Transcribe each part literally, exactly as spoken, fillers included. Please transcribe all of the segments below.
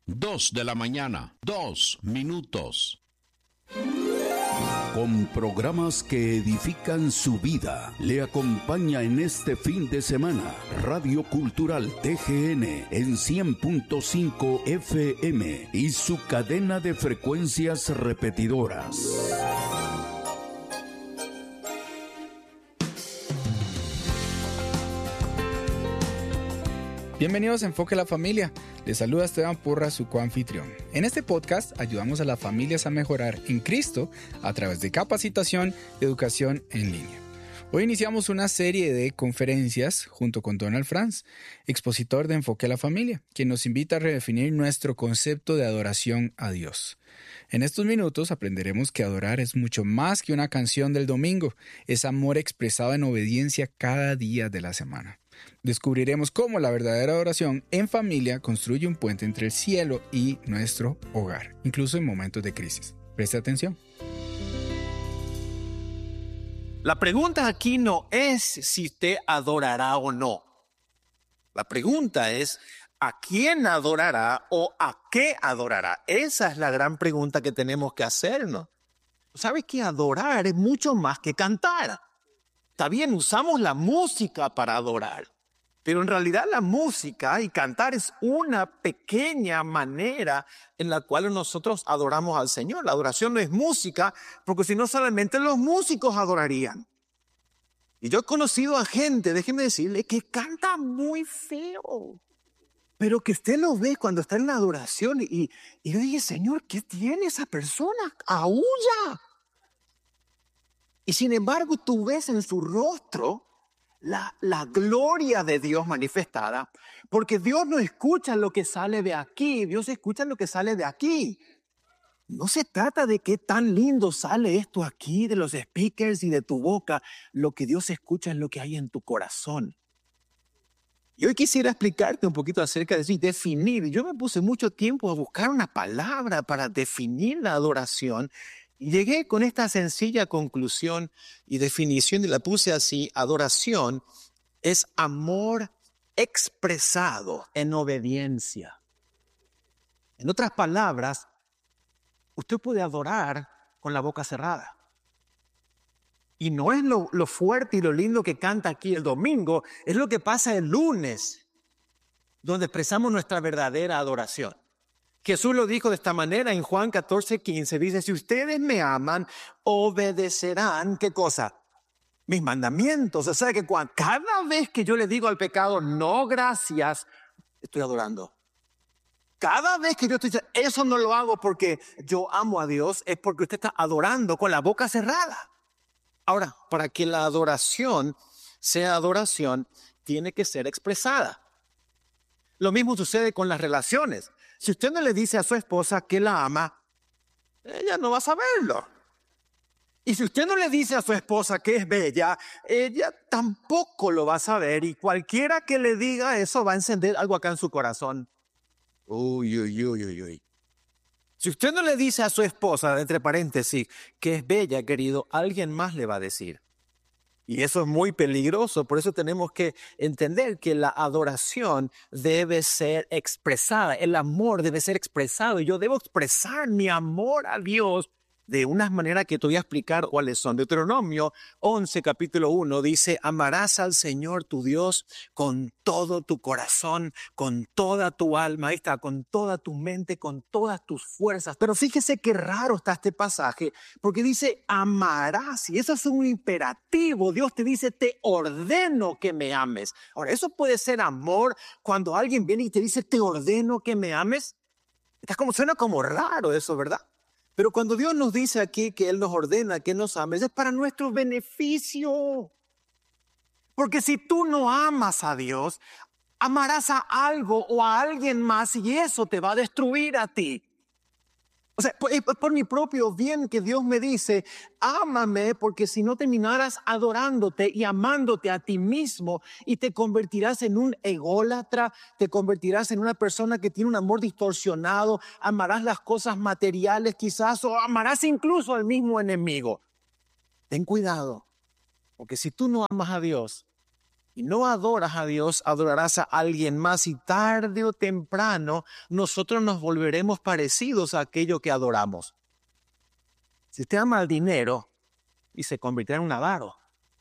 Dos de la mañana, dos minutos. Con programas que edifican su vida, le acompaña en este fin de semana Radio Cultural T G N en cien punto cinco F M y su cadena de frecuencias repetidoras. Bienvenidos a Enfoque a la Familia. Les saluda Esteban Porra, su coanfitrión. En este podcast ayudamos a las familias a mejorar en Cristo a través de capacitación y educación en línea. Hoy iniciamos una serie de conferencias junto con Donald Franz, expositor de Enfoque a la Familia, quien nos invita a redefinir nuestro concepto de adoración a Dios. En estos minutos aprenderemos que adorar es mucho más que una canción del domingo, es amor expresado en obediencia cada día de la semana. Descubriremos cómo la verdadera adoración en familia construye un puente entre el cielo y nuestro hogar, incluso en momentos de crisis. Preste atención. La pregunta aquí no es si usted adorará o no. La pregunta es ¿a quién adorará o a qué adorará? Esa es la gran pregunta que tenemos que hacernos. ¿Sabes que adorar es mucho más que cantar? Está bien, usamos la música para adorar, pero en realidad la música y cantar es una pequeña manera en la cual nosotros adoramos al Señor. La adoración no es música, porque si no solamente los músicos adorarían. Y yo he conocido a gente, déjeme decirle, que canta muy feo, pero que usted lo ve cuando está en la adoración y, y yo dije, Señor, ¿qué tiene esa persona? ¡Aúlla! Y sin embargo, tú ves en su rostro la, la gloria de Dios manifestada, porque Dios no escucha lo que sale de aquí, Dios escucha lo que sale de aquí. No se trata de qué tan lindo sale esto aquí de los speakers y de tu boca. Lo que Dios escucha es lo que hay en tu corazón. Y hoy quisiera explicarte un poquito acerca de eso y definir. Yo me puse mucho tiempo a buscar una palabra para definir la adoración. Y llegué con esta sencilla conclusión y definición y la puse así: adoración es amor expresado en obediencia. En otras palabras, usted puede adorar con la boca cerrada. Y no es lo, lo fuerte y lo lindo que canta aquí el domingo, es lo que pasa el lunes, donde expresamos nuestra verdadera adoración. Jesús lo dijo de esta manera en Juan catorce quince, dice, si ustedes me aman, obedecerán, ¿qué cosa? Mis mandamientos. O sea que cuando, cada vez que yo le digo al pecado, no gracias, estoy adorando. Cada vez que yo estoy diciendo, eso no lo hago porque yo amo a Dios, es porque usted está adorando con la boca cerrada. Ahora, para que la adoración sea adoración, tiene que ser expresada. Lo mismo sucede con las relaciones. Si usted no le dice a su esposa que la ama, ella no va a saberlo. Y si usted no le dice a su esposa que es bella, ella tampoco lo va a saber. Y cualquiera que le diga eso va a encender algo acá en su corazón. Uy, uy, uy, uy, uy. Si usted no le dice a su esposa, entre paréntesis, que es bella, querido, alguien más le va a decir. Y eso es muy peligroso, por eso tenemos que entender que la adoración debe ser expresada, el amor debe ser expresado y yo debo expresar mi amor a Dios de unas maneras que te voy a explicar cuáles son. Deuteronomio once, capítulo uno, dice, amarás al Señor tu Dios con todo tu corazón, con toda tu alma, ahí está, con toda tu mente, con todas tus fuerzas. Pero fíjese qué raro está este pasaje, porque dice, amarás, y eso es un imperativo. Dios te dice, te ordeno que me ames. Ahora, eso puede ser amor cuando alguien viene y te dice, te ordeno que me ames. Está como, suena como raro eso, ¿verdad? Pero cuando Dios nos dice aquí que Él nos ordena que nos ames, es para nuestro beneficio. Porque si tú no amas a Dios, amarás a algo o a alguien más y eso te va a destruir a ti. O sea, es por mi propio bien que Dios me dice, ámame, porque si no terminarás adorándote y amándote a ti mismo y te convertirás en un ególatra, te convertirás en una persona que tiene un amor distorsionado, amarás las cosas materiales quizás o amarás incluso al mismo enemigo. Ten cuidado, porque si tú no amas a Dios, y no adoras a Dios, adorarás a alguien más y tarde o temprano nosotros nos volveremos parecidos a aquello que adoramos. Si usted ama el dinero y se convertirá en un avaro.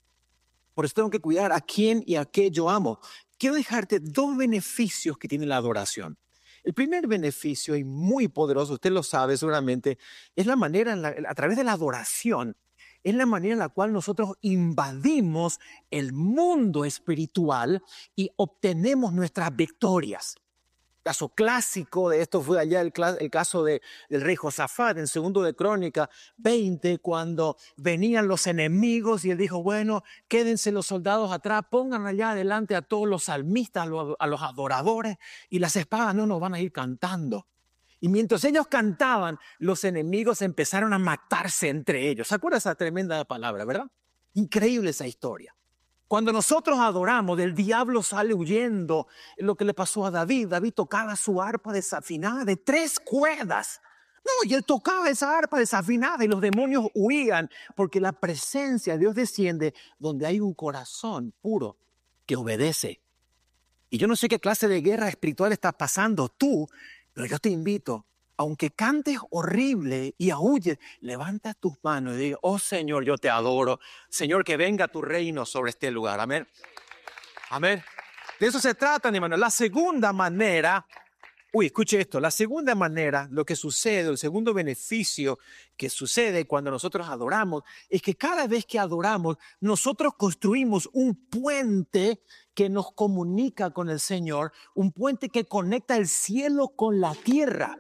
Por eso tengo que cuidar a quién y a qué yo amo. Quiero dejarte dos beneficios que tiene la adoración. El primer beneficio, y muy poderoso, usted lo sabe seguramente, es la manera, en la, a través de la adoración, es la manera en la cual nosotros invadimos el mundo espiritual y obtenemos nuestras victorias. El caso clásico de esto fue allá el, el caso de, del rey Josafat en segundo de Crónica veinte, cuando venían los enemigos y él dijo, bueno, quédense los soldados atrás, pongan allá adelante a todos los salmistas, a los, a los adoradores, y las espadas no nos van a ir cantando. Y mientras ellos cantaban, los enemigos empezaron a matarse entre ellos. ¿Se acuerda esa tremenda palabra, verdad? Increíble esa historia. Cuando nosotros adoramos, el diablo sale huyendo. Lo que le pasó a David. David tocaba su arpa desafinada de tres cuerdas. No, y él tocaba esa arpa desafinada y los demonios huían porque la presencia de Dios desciende donde hay un corazón puro que obedece. Y yo no sé qué clase de guerra espiritual estás pasando tú, pero yo te invito, aunque cantes horrible y aúlles, levanta tus manos y diga, oh Señor, yo te adoro. Señor, que venga tu reino sobre este lugar. Amén. Amén. De eso se trata, mi hermano. La segunda manera, uy, escuche esto. La segunda manera, lo que sucede, el segundo beneficio que sucede cuando nosotros adoramos, es que cada vez que adoramos, nosotros construimos un puente que nos comunica con el Señor, un puente que conecta el cielo con la tierra.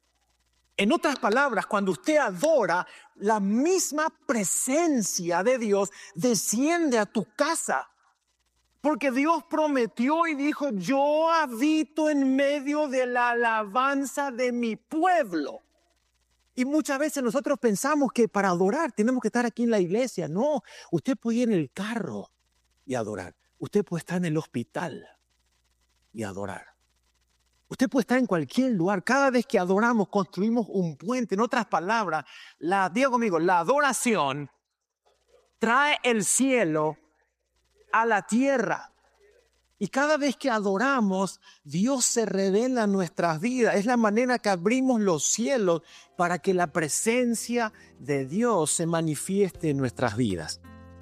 En otras palabras, cuando usted adora, la misma presencia de Dios desciende a tu casa. Porque Dios prometió y dijo, yo habito en medio de la alabanza de mi pueblo. Y muchas veces nosotros pensamos que para adorar tenemos que estar aquí en la iglesia. No, usted puede ir en el carro y adorar. Usted puede estar en el hospital y adorar. Usted puede estar en cualquier lugar. Cada vez que adoramos, construimos un puente. En otras palabras, la, diga conmigo, la adoración trae el cielo a la tierra. Y cada vez que adoramos, Dios se revela en nuestras vidas. Es la manera que abrimos los cielos para que la presencia de Dios se manifieste en nuestras vidas.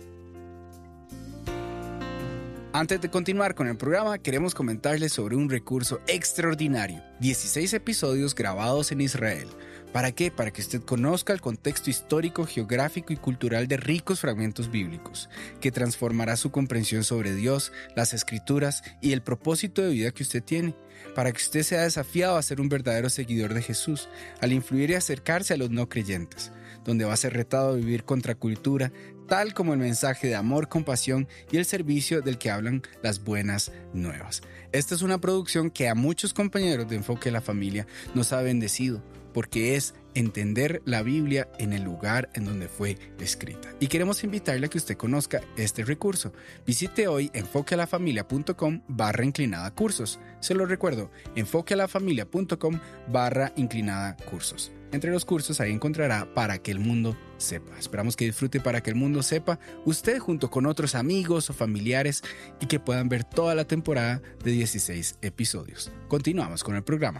Antes de continuar con el programa, queremos comentarles sobre un recurso extraordinario. dieciséis episodios grabados en Israel. ¿Para qué? Para que usted conozca el contexto histórico, geográfico y cultural de ricos fragmentos bíblicos, que transformará su comprensión sobre Dios, las Escrituras y el propósito de vida que usted tiene, para que usted sea desafiado a ser un verdadero seguidor de Jesús, al influir y acercarse a los no creyentes, donde va a ser retado a vivir contra cultura, tal como el mensaje de amor, compasión y el servicio del que hablan las buenas nuevas. Esta es una producción que a muchos compañeros de Enfoque a la Familia nos ha bendecido, porque es entender la Biblia en el lugar en donde fue escrita. Y queremos invitarle a que usted conozca este recurso. Visite hoy enfoquealafamilia.com barra inclinada cursos. Se lo recuerdo, enfoquealafamilia.com barra inclinada cursos. Entre los cursos ahí encontrará Para que el mundo sepa. Esperamos que disfrute Para que el mundo sepa usted junto con otros amigos o familiares y que puedan ver toda la temporada de dieciséis episodios. Continuamos con el programa.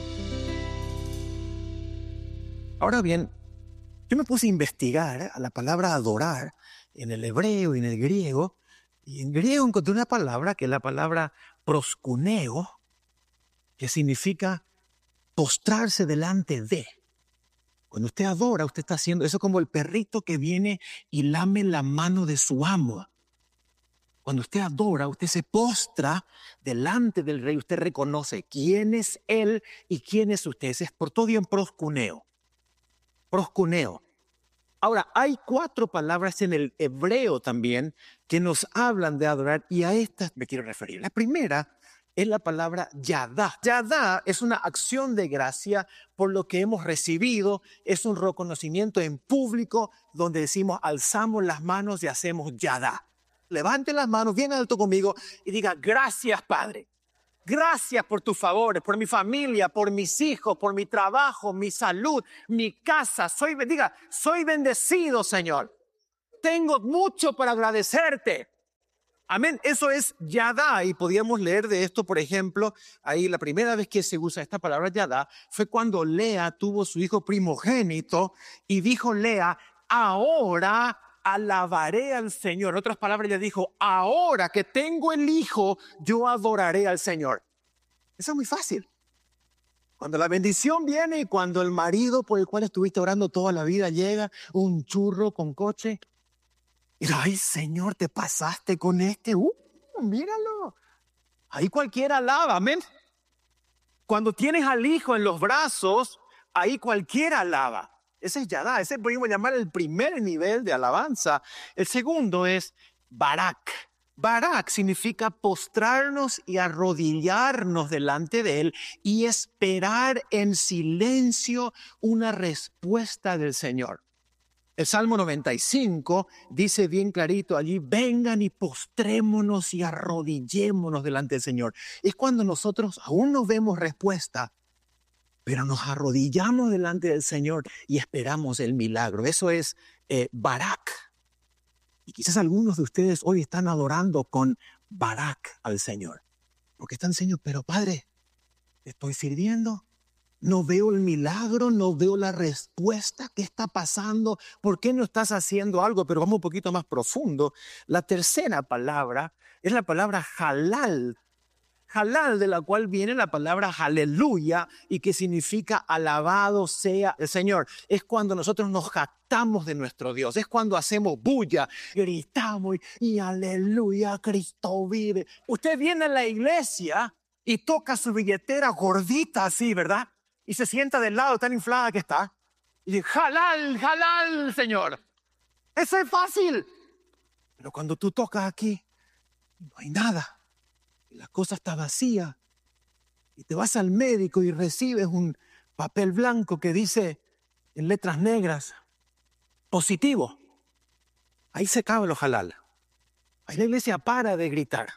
Ahora bien, yo me puse a investigar a la palabra adorar en el hebreo y en el griego. Y en griego encontré una palabra que es la palabra proskuneo, que significa postrarse delante de. Cuando usted adora, usted está haciendo eso como el perrito que viene y lame la mano de su amo. Cuando usted adora, usted se postra delante del rey. Usted reconoce quién es él y quién es usted. Es por todo bien proskuneo. Proskuneo. Ahora, hay cuatro palabras en el hebreo también que nos hablan de adorar y a estas me quiero referir. La primera es la palabra yadá. Yadá es una acción de gracia por lo que hemos recibido. Es un reconocimiento en público donde decimos, alzamos las manos y hacemos yadá. Levante las manos bien alto conmigo y diga, gracias, Padre. Gracias por tus favores, por mi familia, por mis hijos, por mi trabajo, mi salud, mi casa. Soy, diga, soy bendecido, Señor. Tengo mucho para agradecerte. Amén. Eso es yadá. Y podíamos leer de esto, por ejemplo, ahí la primera vez que se usa esta palabra yadá fue cuando Lea tuvo su hijo primogénito y dijo Lea, ahora alabaré al Señor. En otras palabras, ella dijo, ahora que tengo el hijo, yo adoraré al Señor. Eso es muy fácil. Cuando la bendición viene y cuando el marido por el cual estuviste orando toda la vida llega, un churro con coche, y ay, Señor, te pasaste con este. Uh, míralo. Ahí cualquiera alaba, amén. Cuando tienes al hijo en los brazos, ahí cualquiera alaba. Ese es yadá, ese podemos llamar el primer nivel de alabanza. El segundo es barak. Barak significa postrarnos y arrodillarnos delante de Él y esperar en silencio una respuesta del Señor. El Salmo noventa y cinco dice bien clarito allí, vengan y postrémonos y arrodillémonos delante del Señor. Es cuando nosotros aún no vemos respuesta, pero nos arrodillamos delante del Señor y esperamos el milagro. Eso es eh, barak. Y quizás algunos de ustedes hoy están adorando con barak al Señor. Porque están diciendo, pero Padre, te estoy sirviendo. No veo el milagro, no veo la respuesta. ¿Qué está pasando? ¿Por qué no estás haciendo algo? Pero vamos un poquito más profundo. La tercera palabra es la palabra halal. Halal, de la cual viene la palabra aleluya y que significa alabado sea el Señor. Es cuando nosotros nos jactamos de nuestro Dios. Es cuando hacemos bulla, gritamos y, y aleluya, Cristo vive. Usted viene a la iglesia y toca su billetera gordita así, ¿verdad? Y se sienta del lado tan inflada que está. Y dice, halal, halal, Señor. Eso es fácil. Pero cuando tú tocas aquí, no hay nada. La cosa está vacía y te vas al médico y recibes un papel blanco que dice en letras negras, positivo. Ahí se acaba lo halal. Ahí la iglesia para de gritar.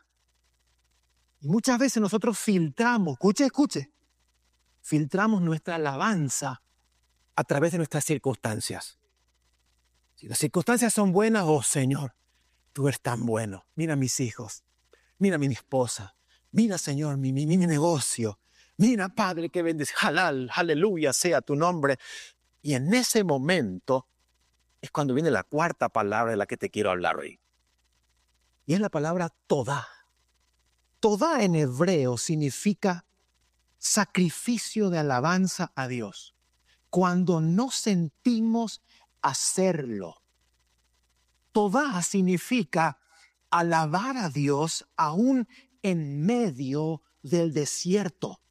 Y muchas veces nosotros filtramos, escuche, escuche, filtramos nuestra alabanza a través de nuestras circunstancias. Si las circunstancias son buenas, oh Señor, tú eres tan bueno. Mira a mis hijos. Mira mi esposa, mira Señor mi, mi, mi negocio, mira Padre que bendice, halal, aleluya sea tu nombre. Y en ese momento es cuando viene la cuarta palabra de la que te quiero hablar hoy. Y es la palabra todá. Todá en hebreo significa sacrificio de alabanza a Dios. Cuando no sentimos hacerlo. Todá significa alabar a Dios aún en medio del desierto.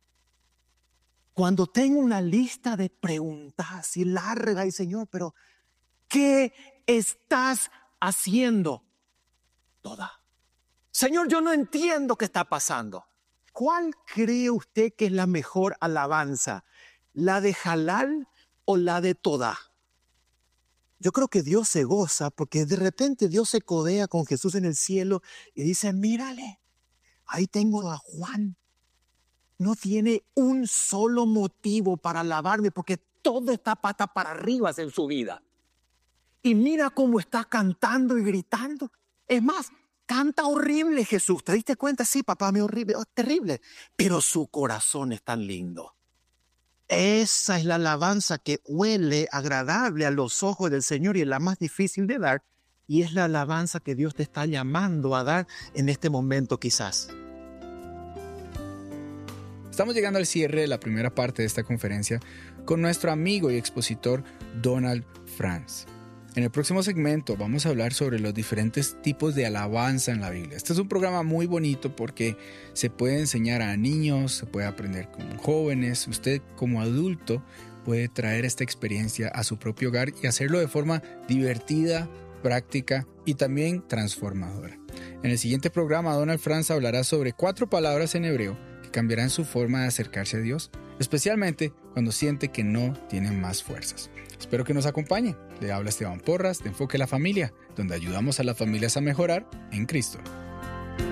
Cuando tengo una lista de preguntas así larga y Señor, pero ¿qué estás haciendo? Toda. Señor, yo no entiendo qué está pasando. ¿Cuál cree usted que es la mejor alabanza? ¿La de halal o la de todá? Yo creo que Dios se goza porque de repente Dios se codea con Jesús en el cielo y dice, mírale, ahí tengo a Juan. No tiene un solo motivo para alabarme porque todo está pata para arriba en su vida. Y mira cómo está cantando y gritando. Es más, canta horrible Jesús. ¿Te diste cuenta? Sí, papá, me horrible, oh, terrible. Pero su corazón es tan lindo. Esa es la alabanza que huele agradable a los ojos del Señor y es la más difícil de dar. Y es la alabanza que Dios te está llamando a dar en este momento quizás. Estamos llegando al cierre de la primera parte de esta conferencia con nuestro amigo y expositor Donald Franz. En el próximo segmento vamos a hablar sobre los diferentes tipos de alabanza en la Biblia. Este es un programa muy bonito porque se puede enseñar a niños, se puede aprender con jóvenes. Usted como adulto puede traer esta experiencia a su propio hogar y hacerlo de forma divertida, práctica y también transformadora. En el siguiente programa, Donald Franz hablará sobre cuatro palabras en hebreo que cambiarán su forma de acercarse a Dios, especialmente cuando siente que no tiene más fuerzas. Espero que nos acompañe. Le habla Esteban Porras de Enfoque a la Familia, donde ayudamos a las familias a mejorar en Cristo.